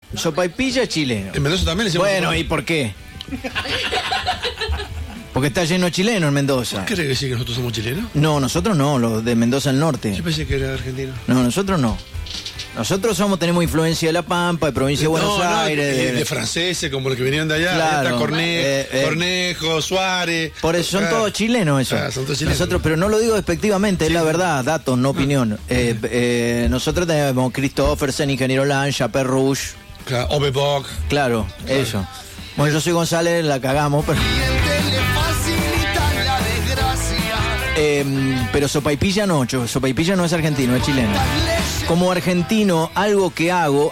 Sopaipilla es chileno. En Mendoza también le decimos. Bueno, ¿y por qué? Porque está lleno de chilenos en Mendoza. ¿Qué quiere decir que nosotros somos chilenos? No, nosotros no, los de Mendoza al norte. Yo pensé que era argentino. No, nosotros no. Nosotros tenemos influencia de La Pampa, de provincia de Buenos Aires. De franceses, como los que venían de allá. Claro, está Cornejo, Suárez. Por eso son todos chilenos eso. Son todos chilenos. Nosotros, pero no lo digo despectivamente, es la verdad, datos, no opinión. Nosotros tenemos Christophersen, Ingeniero Lange, Chaper Rouge. Claro, Obeboc. Claro, eso. Bueno, yo soy González, la cagamos, pero... pero Sopaipilla no, Sopaipilla no es argentino, es chileno. Como argentino, algo que hago...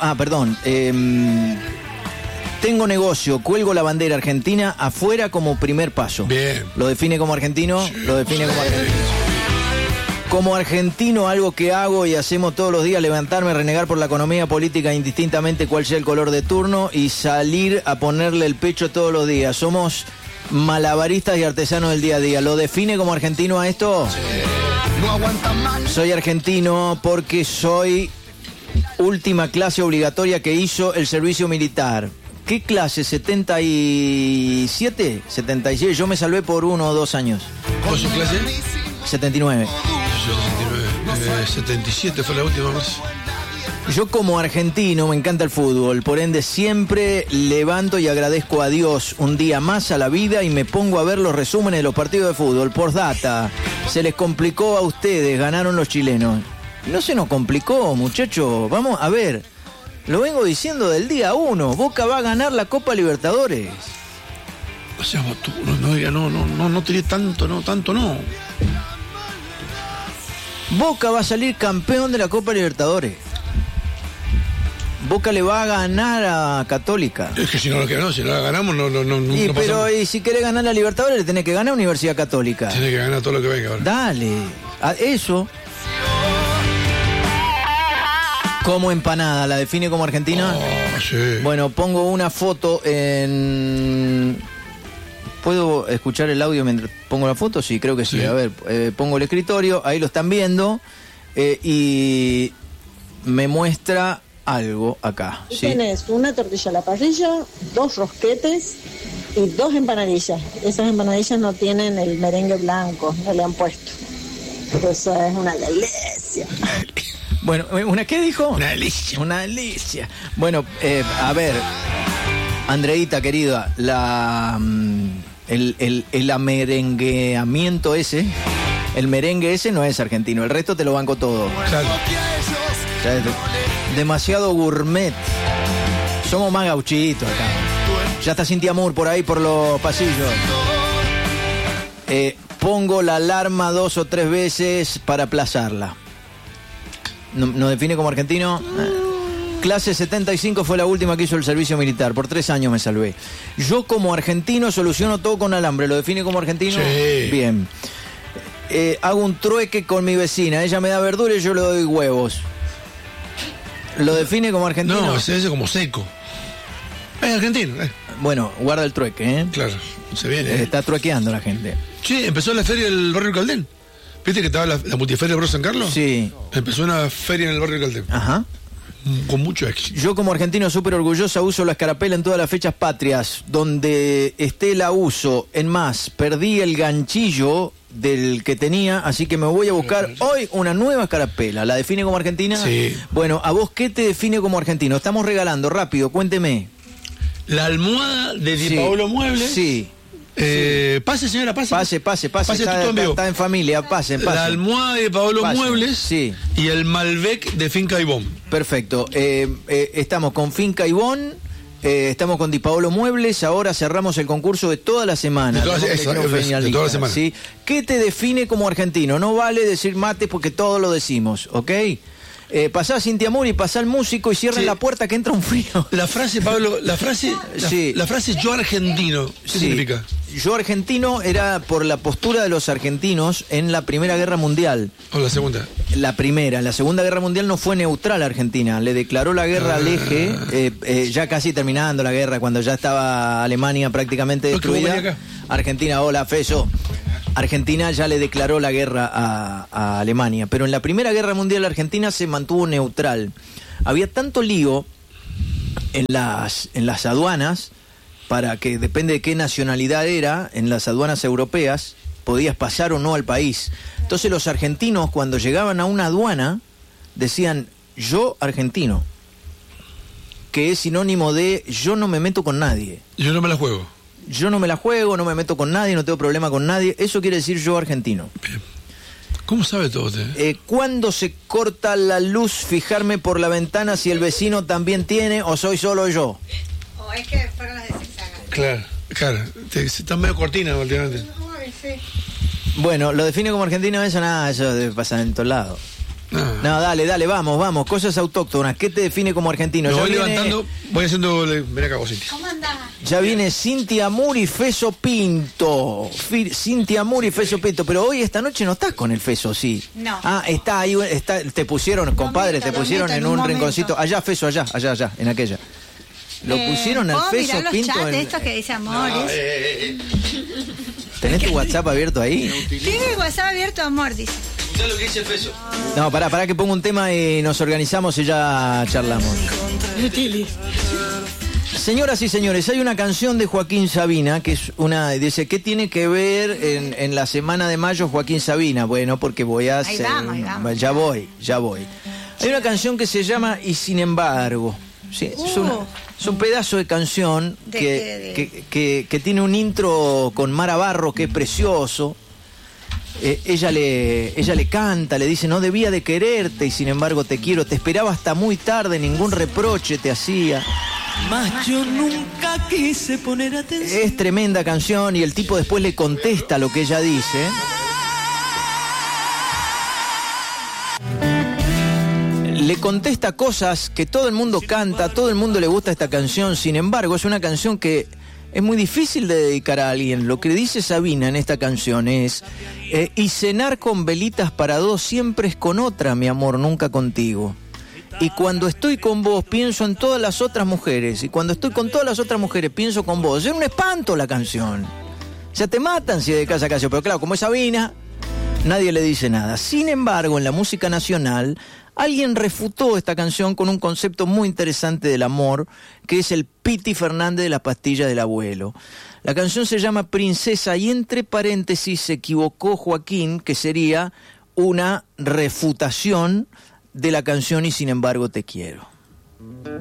tengo negocio, cuelgo la bandera argentina afuera como primer paso. Bien. ¿Lo define como argentino? Sí. Lo define como argentino. Como argentino, algo que hago y hacemos todos los días, levantarme, renegar por la economía política indistintamente cuál sea el color de turno y salir a ponerle el pecho todos los días. Somos malabaristas y artesanos del día a día. ¿Lo define como argentino a esto? Sí. No aguanta mal. Soy argentino porque soy última clase obligatoria que hizo el servicio militar. ¿Qué clase? ¿77? 77. Yo me salvé por 1 o 2 años. ¿Cuál es su clase? 79. 77 fue la última vez. Yo como argentino me encanta el fútbol, por ende siempre levanto y agradezco a Dios un día más a la vida y me pongo a ver los resúmenes de los partidos de fútbol. Postdata, se les complicó a ustedes, ganaron los chilenos. No se nos complicó, muchachos, vamos a ver, lo vengo diciendo del día 1, Boca va a ganar la Copa Libertadores. O sea, tú no tiré tanto, no. Boca va a salir campeón de la Copa Libertadores. Boca le va a ganar a Católica. Es que si no la ganamos, no y si querés ganar la Libertadores, le tenés que ganar a Universidad Católica. Tenés que ganar todo lo que venga ahora. Dale, eso. Como empanada, ¿la define como argentina? Oh, sí. Bueno, pongo una foto en... ¿Puedo escuchar el audio mientras pongo la foto? Sí, creo que sí. A ver, pongo el escritorio, ahí lo están viendo, y me muestra algo acá. ¿Sí? Tienes una tortilla a la parrilla, 2 rosquetes y 2 empanadillas. Esas empanadillas no tienen el merengue blanco, no le han puesto. Pero eso es una delicia. Bueno, ¿una qué dijo? Una delicia. Una delicia. Bueno, a ver, Andreita, querida, el amerengueamiento ese, el merengue ese no es argentino, el resto te lo banco todo. Claro. Demasiado gourmet. Somos más gauchitos acá. Ya está Cintia Moore por ahí por los pasillos. Pongo la alarma 2 o 3 veces para aplazarla. ¿No define como argentino? Clase 75 fue la última que hizo el servicio militar. Por 3 años me salvé. Yo como argentino soluciono todo con alambre. ¿Lo define como argentino? Sí. Bien. Hago un trueque con mi vecina. Ella me da verdura y yo le doy huevos. ¿Lo define como argentino? No, ese es como seco. Es argentino. Bueno, guarda el trueque, ¿eh? Claro, se viene. Está truequeando la gente. Sí, empezó la feria del barrio Caldén. ¿Viste que estaba la multiferia de Bro San Carlos? Sí. Empezó una feria en el barrio Caldén. Ajá. Con mucho éxito. Yo como argentino súper orgullosa uso la escarapela en todas las fechas patrias. Donde esté la uso. En más, perdí el ganchillo del que tenía, así que me voy a buscar hoy una nueva escarapela. ¿La define como argentina? Sí. Bueno, ¿a vos qué te define como argentino? Estamos regalando, rápido, cuénteme. La almohada de Di Paolo Muebles. Sí. Pase, señora, pase. Pase, está en familia, pase. La almohada de Paolo Muebles, sí. Y el Malbec de Finca Ibón. Perfecto. Estamos con Finca Ibón, estamos con Di Paolo Muebles, ahora cerramos el concurso de toda la semana. De toda la semana. ¿Sí? ¿Qué te define como argentino? No vale decir mate porque todos lo decimos, ¿ok? Pasá a Cintia Moore y pasá al músico y cierren la puerta que entra un frío. La frase, Pablo, la frase yo argentino, ¿qué significa? Yo argentino era por la postura de los argentinos en la Primera Guerra Mundial. ¿O la segunda? La primera. En la Segunda Guerra Mundial no fue neutral Argentina. Le declaró la guerra al eje, ya casi terminando la guerra, cuando ya estaba Alemania prácticamente destruida. Argentina, hola, Feso. Argentina ya le declaró la guerra a Alemania, pero en la Primera Guerra Mundial Argentina se mantuvo neutral. Había tanto lío en las aduanas, para que, depende de qué nacionalidad era, en las aduanas europeas, podías pasar o no al país. Entonces los argentinos, cuando llegaban a una aduana, decían, yo argentino, que es sinónimo de yo no me meto con nadie. Yo no me la juego. Yo no me la juego, no me meto con nadie, no tengo problema con nadie. Eso quiere decir yo argentino. Bien. ¿Cómo sabe todo usted? ¿Cuándo se corta la luz? Fijarme por la ventana si el vecino también tiene o soy solo yo. O es que fueron las de Zigzag. Claro. Está medio cortina últimamente. Ay, sí. Bueno, ¿lo define como argentino eso? Nada, eso debe pasar en todos lados. No, dale, vamos. Cosas autóctonas. ¿Qué te define como argentino? Me voy viene, levantando, voy haciendo... Ven acá vos, Cintia. ¿Cómo andás? Ya viene Cintia Muri, Feso Pinto. Cintia Muri, Feso Pinto. Pero hoy, esta noche, no estás con el Feso, ¿sí? No. Ah, está ahí, te pusieron, compadre, te pusieron en un rinconcito. Allá, Feso, allá, en aquella. Lo pusieron al Feso mirar los Pinto. chats estos que dice amores. ¿Tenés tu WhatsApp abierto ahí? Tengo el WhatsApp abierto, amor, dice. Escuchá lo que dice el Feso. No, pará que ponga un tema y nos organizamos y ya charlamos. Señoras y señores, hay una canción de Joaquín Sabina que es dice, ¿qué tiene que ver en la semana de mayo Joaquín Sabina? Bueno, porque voy a hacer... Ahí vamos. Ya voy. Hay una canción que se llama Y sin embargo. ¿Sí? Es un pedazo de canción que tiene un intro con Mara Barro que es precioso. Ella le canta, le dice, no debía de quererte y sin embargo te quiero, te esperaba hasta muy tarde, ningún reproche te hacía. Mas yo nunca quise poner atención. Es tremenda canción y el tipo después le contesta lo que ella dice. Le contesta cosas que todo el mundo canta, a todo el mundo le gusta esta canción, sin embargo es una canción que es muy difícil de dedicar a alguien. Lo que dice Sabina en esta canción es, y cenar con velitas para dos siempre es con otra, mi amor, nunca contigo. Y cuando estoy con vos pienso en todas las otras mujeres, y cuando estoy con todas las otras mujeres pienso con vos. Es un espanto la canción. O sea, te matan si dedicas a canción, pero claro, como es Sabina, nadie le dice nada. Sin embargo, en la música nacional, alguien refutó esta canción con un concepto muy interesante del amor, que es el Piti Fernández de la pastilla del abuelo. La canción se llama Princesa y entre paréntesis se equivocó Joaquín, que sería una refutación de la canción Y sin embargo te quiero.